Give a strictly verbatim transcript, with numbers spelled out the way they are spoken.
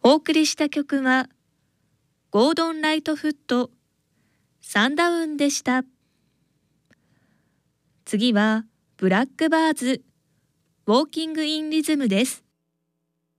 お送りした曲はゴードン・ライトフットサンダウンでした。次はブラックバーズウォーキング・イン・リズムです。